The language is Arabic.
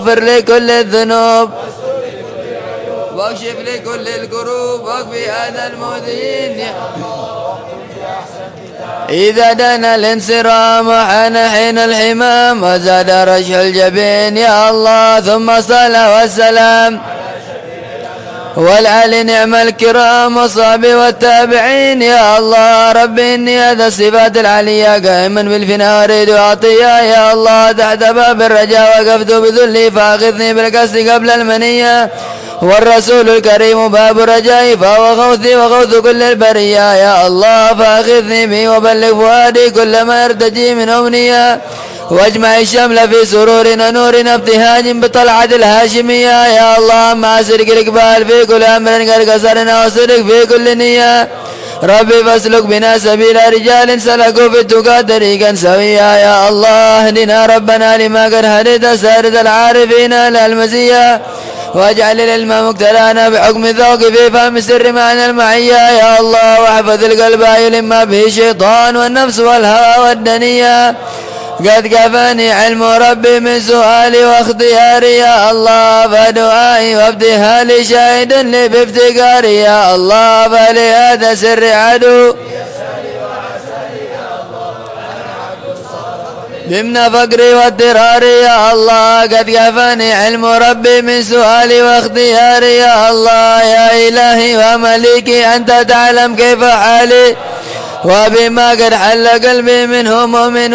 واغفر لي كل الذنوب واكشف لي كل الكروب واكفي هذا المؤذين. إذا دنا الانصرام وحان حين الحمام وزاد رشح الجبين يا الله ثم الصلاة والسلام والآل نعم الكرام والصحب والتابعين يا الله. ربي إني هذا الصفات العليا قائما بالفناء أريد أعطيها يا الله تحت باب الرجاء وقفت بذلي فأخذني بالقصد قبل المنية والرسول الكريم باب رجائي فهو غوثي وغوث كل البرية يا الله فأخذني به وبلغ فؤادي كل ما يرتجي من أمنية واجمع الشمل في سرور ونور ابتهاج بطلعة الهاشمية يا الله مع سرق الإقبال في كل أمر قد كسرنا وصدق في كل نية. ربي فاسلك بنا سبيل رجال سلكوا في التقى طريقا سويا يا الله. اهدنا ربنا لما قد هديت سارد العارفين للمزية واجعل العلم مقتلانا بحكم الذوق في فهم السر معنى المعية يا الله. واحفظ القلب يلم به الشيطان والنفس والهوى والدنيا قد كفاني علم ربي من سؤالي واختياري يا الله. فدعائي وابتهالي شاهد لي بافتقاري يا الله. فلهذا سر عدو ضمن فقري واضطراري يا الله. قد كفاني علم ربي من سؤالي واختياري يا الله. يا إلهي ومليكي أنت تعلم كيف حالي وبما قد حل قلبي من هموم